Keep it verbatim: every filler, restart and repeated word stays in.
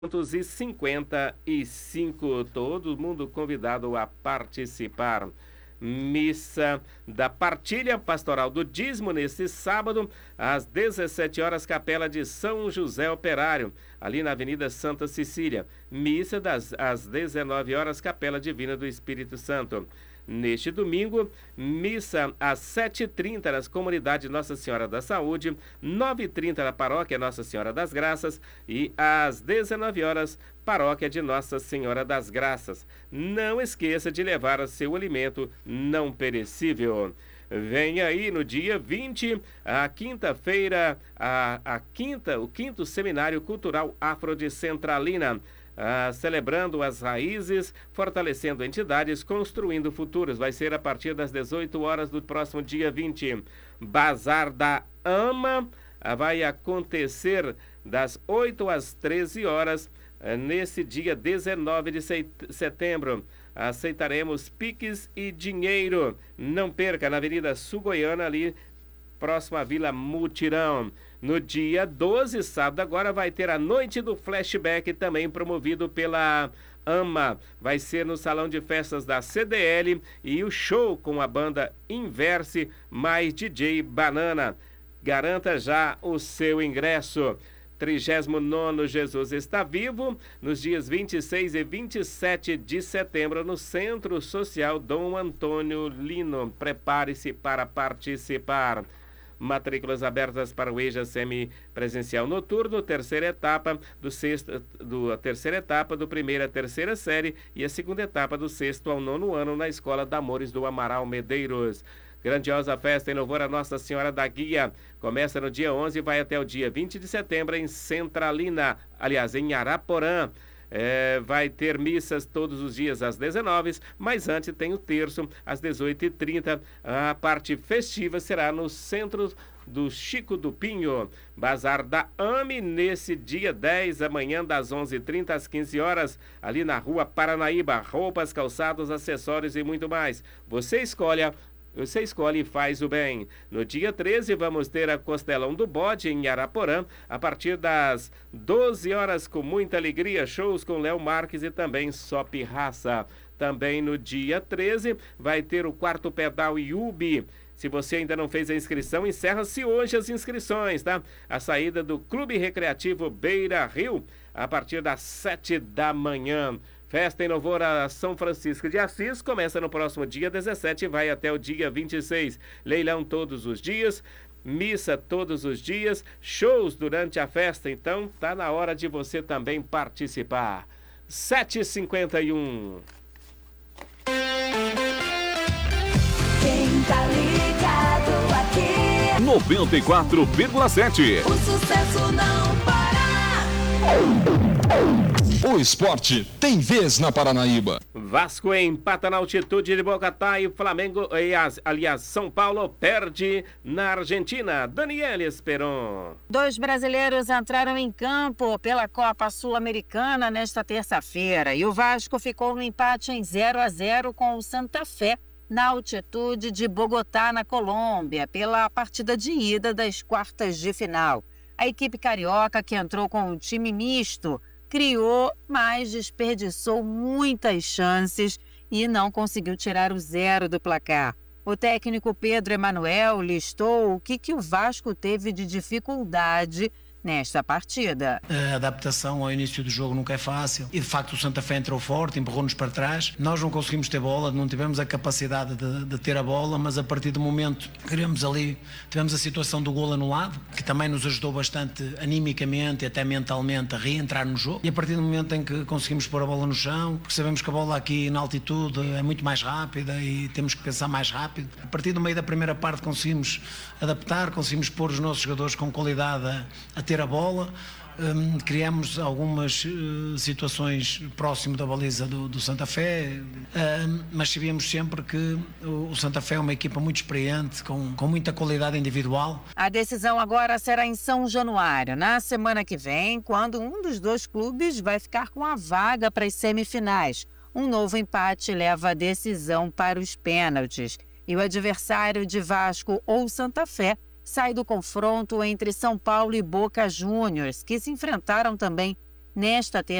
e cinquenta e cinco. Todo mundo convidado a participar. Missa da Partilha Pastoral do Dízimo neste sábado, às dezessete horas, Capela de São José Operário, ali na Avenida Santa Cecília. Missa das, às dezenove horas, Capela Divina do Espírito Santo. Neste domingo, missa às sete e trinta nas comunidades Nossa Senhora da Saúde, nove e trinta na paróquia Nossa Senhora das Graças e às dezenove horas, paróquia de Nossa Senhora das Graças. Não esqueça de levar seu alimento não perecível. Vem aí no dia vinte, a quinta-feira, a, a quinta, o quinto Seminário Cultural Afro de Centralina. Ah, celebrando as raízes, fortalecendo entidades, construindo futuros. Vai ser a partir das dezoito horas do próximo dia vinte. Bazar da Ama ah, vai acontecer das oito às treze horas, ah, nesse dia dezenove de setembro. Aceitaremos piques e dinheiro. Não perca, na Avenida Sul Goiana, ali próximo à Vila Mutirão. No dia doze, sábado, agora vai ter a Noite do Flashback, também promovido pela AMA. Vai ser no Salão de Festas da C D L e o show com a banda Inverse mais D J Banana. Garanta já o seu ingresso. trigésimo nono Jesus Está Vivo, nos dias vinte e seis e vinte e sete de setembro, no Centro Social Dom Antônio Lino. Prepare-se para participar. Matrículas abertas para o EJA semipresencial noturno, terceira etapa do sexto, do, a terceira etapa do primeira a terceira série e a segunda etapa do sexto ao nono ano na Escola Damores do Amaral Medeiros. Grandiosa festa em louvor a Nossa Senhora da Guia. Começa no dia onze e vai até o dia vinte de setembro em Centralina, aliás, em Araporã. É, vai ter missas todos os dias às dezenove, mas antes tem o terço às dezoito e trinta. A parte festiva será no centro do Chico do Pinho. Bazar da AME nesse dia dez, amanhã das onze e trinta às quinze horas, ali na Rua Paranaíba. Roupas, calçados, acessórios e muito mais. Você escolhe a Você escolhe e faz o bem. No dia treze, vamos ter a Costelão do Bode em Araporã, a partir das doze horas, com muita alegria, shows com Léo Marques e também Só Pirraça. Também no dia treze, vai ter o quarto pedal Yubi. Se você ainda não fez a inscrição, encerra-se hoje as inscrições, tá? A saída do Clube Recreativo Beira Rio, a partir das sete da manhã. Festa em louvor a São Francisco de Assis começa no próximo dia dezessete e vai até o dia vinte e seis. Leilão todos os dias, missa todos os dias, shows durante a festa. Então, tá na hora de você também participar. sete e cinquenta e um. Quem tá ligado aqui? noventa e quatro vírgula sete. O sucesso não para. O esporte tem vez na Paranaíba. Vasco empata na altitude de Bogotá e Flamengo, e as, aliás, São Paulo perde na Argentina. Daniela Esperon. Dois brasileiros entraram em campo pela Copa Sul-Americana nesta terça-feira e o Vasco ficou no empate em zero a zero com o Santa Fé na altitude de Bogotá, na Colômbia, pela partida de ida das quartas de final. A equipe carioca, que entrou com um time misto, criou, mas desperdiçou muitas chances e não conseguiu tirar o zero do placar. O técnico Pedro Emanuel listou o que, que o Vasco teve de dificuldade nesta partida. A adaptação ao início do jogo nunca é fácil e de facto o Santa Fé entrou forte, empurrou-nos para trás. Nós não conseguimos ter bola, não tivemos a capacidade de, de ter a bola, mas a partir do momento que queremos ali, tivemos a situação do golo anulado, que também nos ajudou bastante animicamente e até mentalmente a reentrar no jogo, e a partir do momento em que conseguimos pôr a bola no chão, porque sabemos que a bola aqui na altitude é muito mais rápida e temos que pensar mais rápido. A partir do meio da primeira parte conseguimos adaptar, conseguimos pôr os nossos jogadores com qualidade a, a ter a bola, um, criamos algumas uh, situações próximo da baliza do, do Santa Fé, uh, mas sabíamos sempre que o, o Santa Fé é uma equipa muito experiente, com, com muita qualidade individual. A decisão agora será em São Januário, na semana que vem, quando um dos dois clubes vai ficar com a vaga para as semifinais. Um novo empate leva a decisão para os pênaltis. E o adversário de Vasco ou Santa Fé sai do confronto entre São Paulo e Boca Juniors, que se enfrentaram também nesta